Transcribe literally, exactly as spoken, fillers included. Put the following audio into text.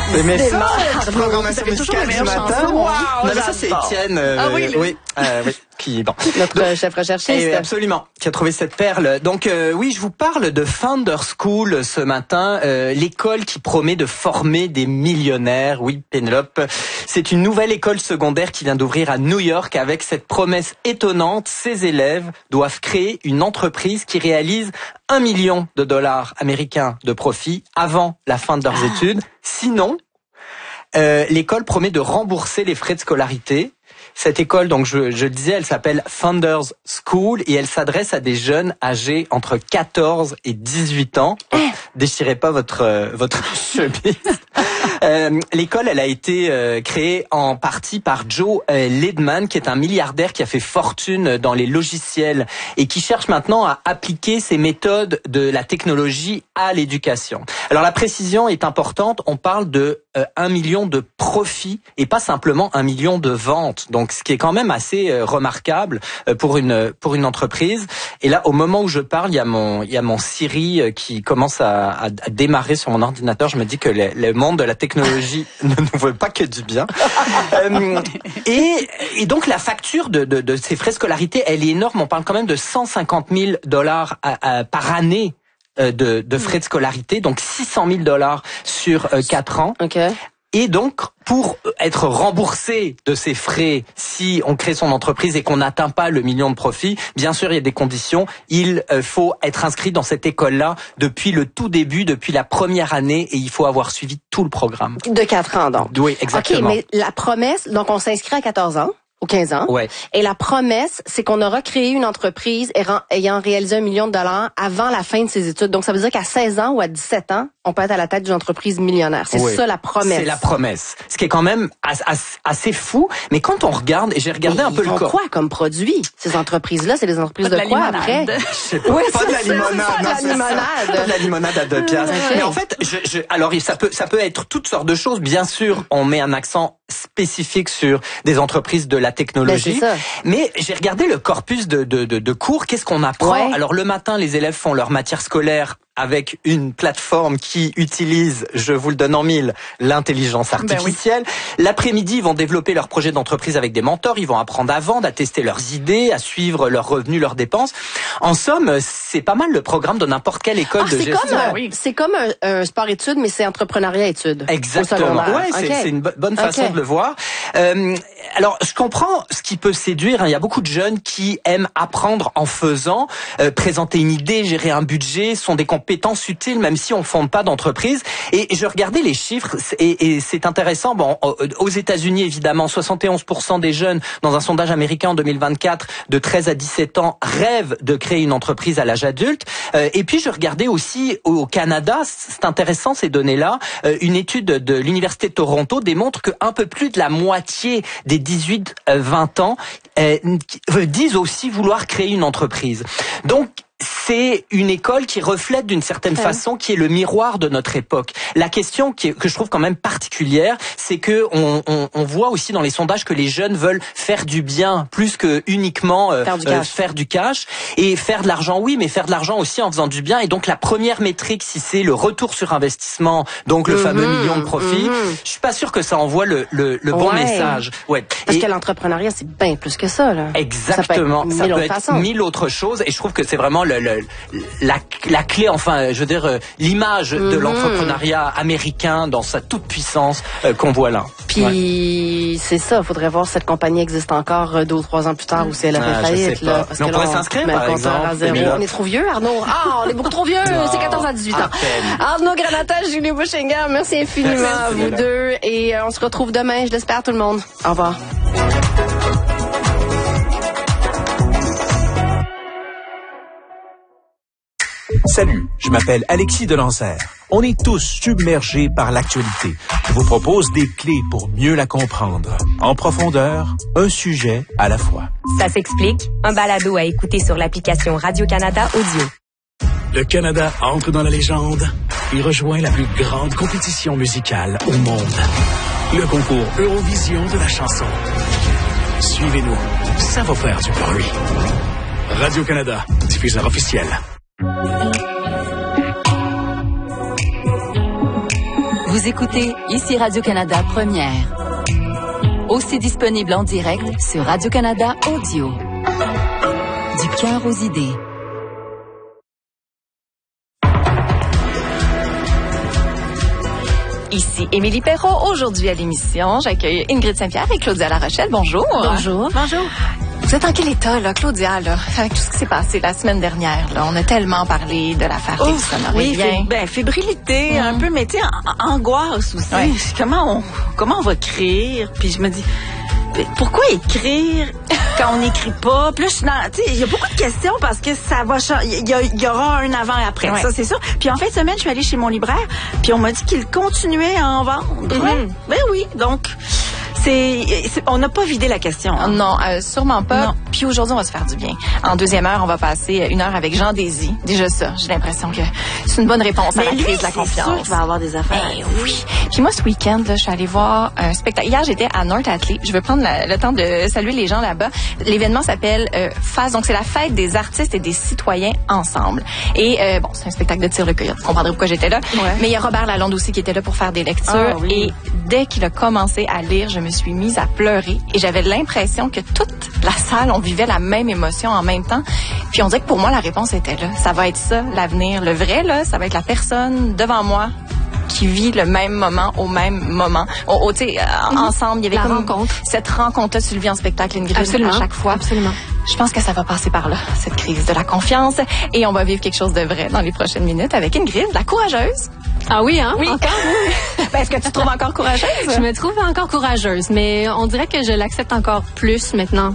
Mais ça, la programmation musicale du matin. Wow, non, mais ça, c'est Étienne. Euh, ah oui, oui, euh, oui, qui bon. Notre Donc, chef recherchiste. Et, absolument, qui a trouvé cette perle. Donc euh, oui, je vous parle de Founder School ce matin, euh, l'école qui promet de former des millionnaires. Oui, Pénélope, c'est une nouvelle école secondaire qui vient d'ouvrir à New York avec cette promesse étonnante. Ses élèves doivent créer une entreprise qui réalise un million de dollars américains de profit avant la fin de leurs ah. études. Sinon, euh, l'école promet de rembourser les frais de scolarité. Cette école, donc je, je le disais, elle s'appelle Founders School et elle s'adresse à des jeunes âgés entre quatorze et dix-huit ans. Oh, déchirez pas votre euh, votre chemise. Euh, l'école, elle a été euh, créée en partie par Joe euh, Lidman, qui est un milliardaire qui a fait fortune dans les logiciels et qui cherche maintenant à appliquer ces méthodes de la technologie à l'éducation. Alors la précision est importante, on parle de euh, un million de profits et pas simplement un million de ventes. Donc ce qui est quand même assez euh, remarquable euh, pour une pour une entreprise. Et là, au moment où je parle, il y a mon il y a mon Siri euh, qui commence à, à, à démarrer sur mon ordinateur. Je me dis que le, le monde de la technologie ne nous veut pas que du bien. euh, et, et donc la facture de, de, de ces frais de scolarité, elle est énorme. On parle quand même de cent cinquante mille dollars à, à, par année euh, de, de frais de scolarité, donc six cent mille dollars sur euh, quatre ans. Okay. Et donc, pour être remboursé de ces frais, si on crée son entreprise et qu'on n'atteint pas le million de profit, bien sûr, il y a des conditions. Il faut être inscrit dans cette école-là depuis le tout début, depuis la première année, et il faut avoir suivi tout le programme. De quatre ans, donc. Oui, exactement. OK, mais la promesse, donc on s'inscrit à quatorze ans. Ou quinze ans. Ouais. Et la promesse, c'est qu'on aura créé une entreprise ayant réalisé un million de dollars avant la fin de ses études. Donc, ça veut dire qu'à seize ans ou à dix-sept ans, on peut être à la tête d'une entreprise millionnaire. C'est oui. ça la promesse. C'est la promesse. Ce qui est quand même assez fou. Mais quand on regarde, et j'ai regardé mais un peu ils le corps. quoi comme produit? Ces entreprises-là, c'est des entreprises de, de quoi après? Je sais pas. Oui, pas de la ça, limonade. Pas de la limonade. Pas de la limonade à deux piastres. Okay. Mais en fait, je, je, alors ça peut, ça peut être toutes sortes de choses. Bien sûr, on met un accent spécifique sur des entreprises de la technologie. Ben, mais j'ai regardé le corpus de, de, de, de cours. Qu'est-ce qu'on apprend? Ouais. Alors le matin, les élèves font leur matière scolaire avec une plateforme qui utilise, je vous le donne en mille, l'intelligence artificielle. Ben oui. L'après-midi, ils vont développer leur projet d'entreprise avec des mentors. Ils vont apprendre à vendre, à tester leurs idées, à suivre leurs revenus, leurs dépenses. En somme, c'est pas mal le programme de n'importe quelle école ah, de gestion. Comme un, oui. C'est comme un, un sport-études, mais c'est entrepreneuriat-études. Exactement. Ouais, okay. c'est, c'est une bonne façon okay. de le voir. Euh, alors, je comprends ce qui peut séduire. Hein. Il y a beaucoup de jeunes qui aiment apprendre en faisant, euh, présenter une idée, gérer un budget, sont des compétences utiles, même si on ne fonde pas d'entreprise. Et je regardais les chiffres, et, et c'est intéressant. Bon, aux États-Unis, évidemment, soixante et onze pour cent des jeunes, dans un sondage américain en deux mille vingt-quatre, de treize à dix-sept ans, rêvent de créer une entreprise à l'âge adulte. Euh, et puis, je regardais aussi au Canada, c'est intéressant ces données-là, euh, une étude de l'Université de Toronto démontre qu'un peu plus de la moitié des dix-huit vingt ans euh, disent aussi vouloir créer une entreprise. Donc, c'est une école qui reflète d'une certaine ouais. façon, qui est le miroir de notre époque. La question qui est, que je trouve quand même particulière, c'est que on, on, on voit aussi dans les sondages que les jeunes veulent faire du bien plus que uniquement euh, faire, du euh, faire du cash et faire de l'argent. Oui, mais faire de l'argent aussi en faisant du bien. Et donc la première métrique, si c'est le retour sur investissement, donc le mmh, fameux million de profit, mmh. je suis pas sûr que ça envoie le, le, le bon ouais. message. Ouais. Parce et, que l'entrepreneuriat, c'est bien plus que ça. Là. Exactement. Ça peut être, ça peut être mille autres choses. Et je trouve que c'est vraiment le, le La, la clé, enfin, je veux dire, euh, l'image mmh. de l'entrepreneuriat américain dans sa toute puissance euh, qu'on voit là. Puis ouais. c'est ça, il faudrait voir si cette compagnie existe encore euh, deux ou trois ans plus tard ou si elle a fait ah, faillite. Là, parce Mais on que pourrait là, s'inscrire, on par exemple. On est trop vieux, Arnaud. Ah, on est beaucoup trop vieux. Non, c'est quatorze à dix-huit ans. Arnaud Granata, Julie Bouchingham, merci infiniment merci, à vous deux. Et euh, on se retrouve demain, je l'espère, tout le monde. Au revoir. Salut, je m'appelle Alexis Delanzère. On est tous submergés par l'actualité. Je vous propose des clés pour mieux la comprendre. En profondeur, un sujet à la fois. Ça s'explique, un balado à écouter sur l'application Radio-Canada Audio. Le Canada entre dans la légende et rejoint la plus grande compétition musicale au monde. Le concours Eurovision de la chanson. Suivez-nous, ça va faire du bruit. Radio-Canada, diffuseur officiel. Vous écoutez ici Radio-Canada Première. Aussi disponible en direct sur Radio-Canada Audio. Du cœur aux idées. Ici Émilie Perrault. Aujourd'hui à l'émission, j'accueille Ingrid Saint-Pierre et Claudia Larochelle. Bonjour. Bonjour. Bonjour. Vous êtes en quel état, là, Claudia, là, avec tout ce qui s'est passé la semaine dernière, là? On a tellement parlé de l'affaire Félix Honoré. Oui, ben, fébrilité, mmh. un peu, mais tu sais, angoisse aussi. Ouais. Comment on, comment on va écrire? Puis je me dis, pourquoi écrire quand on n'écrit pas? Plus, il y a beaucoup de questions parce que ça va changer. Il y, y aura un avant et après. Ouais. Ça, c'est sûr. Puis en fin de semaine, je suis allée chez mon libraire, puis on m'a dit qu'il continuait à en vendre. Mmh. Ben oui, donc... C'est, c'est, on n'a pas vidé la question. Hein? Non, euh, sûrement pas. Non. Puis aujourd'hui, on va se faire du bien. En deuxième heure, on va passer une heure avec Jean Désy. Déjà ça, j'ai l'impression que c'est une bonne réponse mais à la lui, crise de la confiance. C'est sûr qu'il va avoir des affaires. Ben, oui. Puis moi, ce week-end, là, je suis allée voir un spectacle. Hier, j'étais à North Atlee. Je veux prendre la, le temps de saluer les gens là-bas. L'événement s'appelle euh, F A S. Donc, c'est la fête des artistes et des citoyens ensemble. Et euh, bon, c'est un spectacle de tir le cueillotte. Vous comprendrez pourquoi j'étais là. Ouais. Mais il y a Robert Lalonde aussi qui était là pour faire des lectures. Ah, oui. Et dès qu'il a commencé à lire, je me suis mise à pleurer. Et j'avais l'impression que toute la salle, on vivait la même émotion en même temps. Puis on dirait que pour moi, la réponse était là. Ça va être ça, l'avenir. Le vrai, là, ça va être la personne devant moi qui vit le même moment au même moment. On, on, tu sais, mm-hmm. ensemble, il y avait la comme rencontre. Cette rencontre-là, tu le vis en spectacle, Ingrid, Absolument. à chaque fois. Absolument. Je pense que ça va passer par là, cette crise de la confiance. Et on va vivre quelque chose de vrai dans les prochaines minutes avec Ingrid, la courageuse. Ah oui, hein? Oui. Encore, oui. Ben, est-ce que tu te trouves encore courageuse? Je me trouve encore courageuse, mais on dirait que je l'accepte encore plus maintenant.